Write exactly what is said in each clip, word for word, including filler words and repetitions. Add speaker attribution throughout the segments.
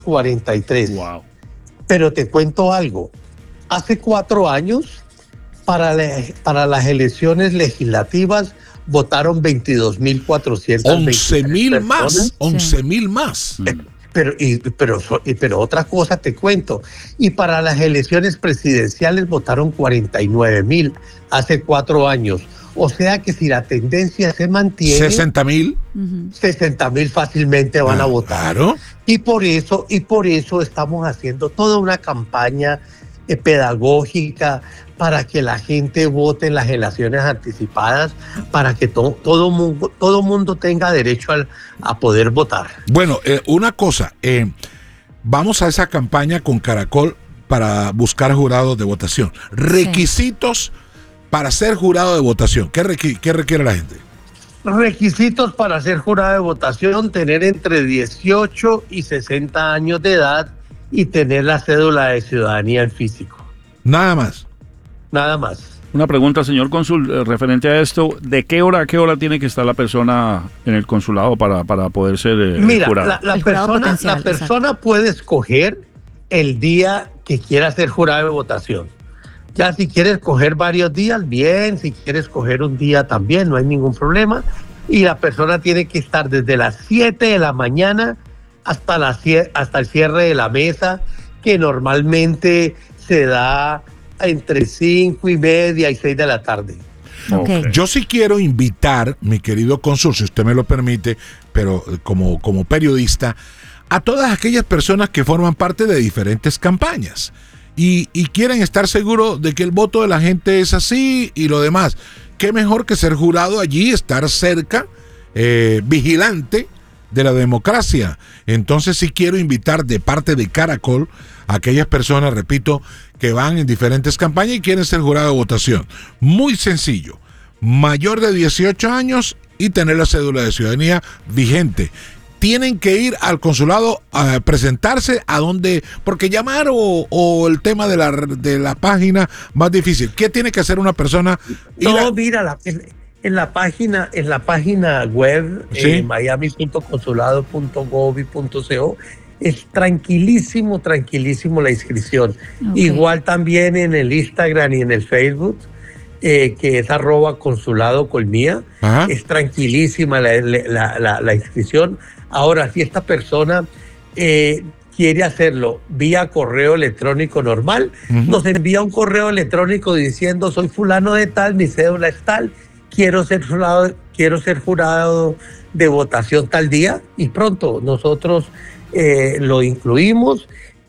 Speaker 1: cuarenta y tres.
Speaker 2: Wow.
Speaker 1: Pero te cuento algo. Hace cuatro años, para, le, para las elecciones legislativas, votaron veintidós mil cuatrocientos
Speaker 3: once mil más, once mil más.
Speaker 1: Eh, pero, y, pero, y, pero otra cosa te cuento. Y para las elecciones presidenciales votaron cuarenta y nueve mil hace cuatro años. O sea que si la tendencia se mantiene,
Speaker 3: sesenta mil,
Speaker 1: sesenta mil fácilmente van ah, a votar.
Speaker 3: Claro.
Speaker 1: Y por eso, y por eso estamos haciendo toda una campaña eh, pedagógica para que la gente vote en las elecciones anticipadas, para que to, todo mundo, todo mundo tenga derecho al, a poder votar.
Speaker 3: Bueno, eh, una cosa, eh, vamos a esa campaña con Caracol para buscar jurados de votación. Requisitos. Sí. Para ser jurado de votación, ¿qué, requ- ¿qué requiere la gente?
Speaker 1: Requisitos para ser jurado de votación: tener entre dieciocho y sesenta años de edad y tener la cédula de ciudadanía en físico.
Speaker 3: Nada más.
Speaker 1: Nada más.
Speaker 2: Una pregunta, señor cónsul, eh, referente a esto, ¿de qué hora a qué hora tiene que estar la persona en el consulado para, para poder ser eh,
Speaker 1: Mira,
Speaker 2: jurado?
Speaker 1: la, la persona, la persona puede escoger el día que quiera ser jurado de votación. Ya si quieres coger varios días, bien, si quieres coger un día también, no hay ningún problema. Y la persona tiene que estar desde las siete de la mañana hasta, la, hasta el cierre de la mesa, que normalmente se da entre cinco y media y seis de la tarde.
Speaker 3: Okay. Yo sí quiero invitar, mi querido cónsul, si usted me lo permite, pero como, como periodista, a todas aquellas personas que forman parte de diferentes campañas. Y, y quieren estar seguros de que el voto de la gente es así y lo demás. Qué mejor que ser jurado allí, estar cerca, eh, vigilante de la democracia. Entonces sí quiero invitar de parte de Caracol a aquellas personas, repito, que van en diferentes campañas y quieren ser jurado de votación. Muy sencillo, mayor de dieciocho años y tener la cédula de ciudadanía vigente. Tienen que ir al consulado a presentarse a donde, porque llamar o, o el tema de la de la página más difícil. ¿Qué tiene que hacer una persona?
Speaker 1: No, a... mira, la, en, en la página, en la página web, ¿sí? eh, miami punto consulado punto govi punto co, es tranquilísimo, tranquilísimo la inscripción. Okay. Igual también en el Instagram y en el Facebook, eh, que es arroba consulado colmía, Ajá. es tranquilísima la, la, la, la inscripción. Ahora, si esta persona eh, quiere hacerlo vía correo electrónico normal, uh-huh. nos envía un correo electrónico diciendo: soy fulano de tal, mi cédula es tal, quiero ser jurado, quiero ser jurado de votación tal día, y pronto nosotros eh, lo incluimos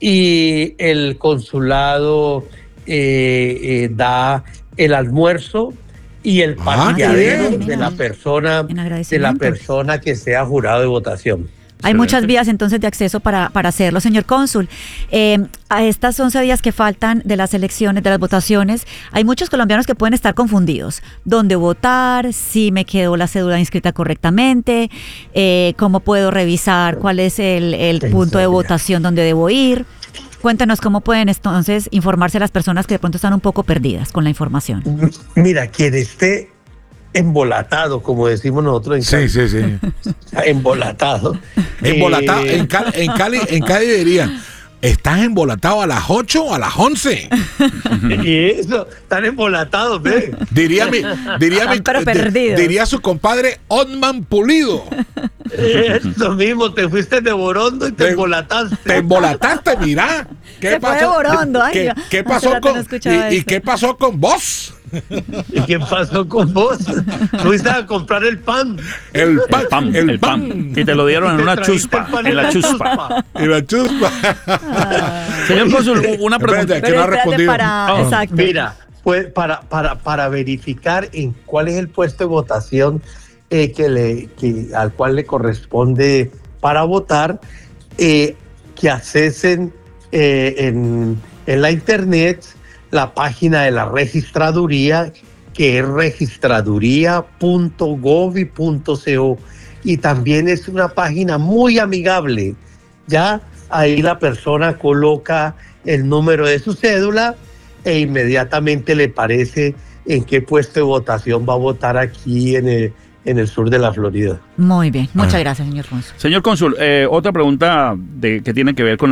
Speaker 1: y el consulado eh, eh, da el almuerzo y el parqueadero ah, de la persona de la persona que sea jurado de votación.
Speaker 4: Hay muchas vías entonces de acceso para, para hacerlo, señor cónsul. Eh, a estas once días que faltan de las elecciones, de las votaciones, hay muchos colombianos que pueden estar confundidos. ¿Dónde votar? ¿Si me quedó la cédula inscrita correctamente? Eh, ¿Cómo puedo revisar cuál es el, el punto de votación donde debo ir? Cuéntanos cómo pueden entonces informarse las personas que de pronto están un poco perdidas con la información.
Speaker 1: Mira, quien esté embolatado, como decimos nosotros en Cali.
Speaker 3: Sí, sí, sí.
Speaker 1: Embolatado.
Speaker 3: Embolatado.
Speaker 1: Eh...
Speaker 3: En Cali, en Cali, en Cali dirían: ¿estás embolatado a las ocho o a las once?
Speaker 1: Y eso, están embolatados, ¿ves?
Speaker 3: Diría mi, diría mi, di, diría su compadre Otman Pulido.
Speaker 1: Eso mismo, te fuiste de Borondo y te, te embolataste.
Speaker 3: Te embolataste, mira.
Speaker 4: ¿Qué Se pasó? Fue de Borondo, ay,
Speaker 3: ¿Qué, ¿qué pasó con no y, y qué pasó con vos?
Speaker 1: ¿Y qué pasó con vos? Fuiste a comprar el pan.
Speaker 3: El pan,
Speaker 2: el pan,
Speaker 3: el
Speaker 2: el pan.
Speaker 3: pan.
Speaker 2: Y te lo dieron en una chuspa. En la chuspa.
Speaker 3: En la chuspa.
Speaker 2: Ah. Señor cónsul, una pregunta.
Speaker 3: Espérate, que no ha respondido.
Speaker 4: Para, oh. Exacto.
Speaker 1: Mira, pues para, para, para verificar en cuál es el puesto de votación eh, que le, que, al cual le corresponde para votar, eh, que accesen eh, en, en la internet la página de la registraduría, que es registraduría punto govi punto co, y también es una página muy amigable. Ya ahí la persona coloca el número de su cédula e inmediatamente le parece en qué puesto de votación va a votar aquí en, el, en el sur de la Florida.
Speaker 4: Muy bien, muchas
Speaker 3: Ah.
Speaker 4: gracias, señor cónsul.
Speaker 2: Señor cónsul, eh, otra pregunta de, que tiene que ver con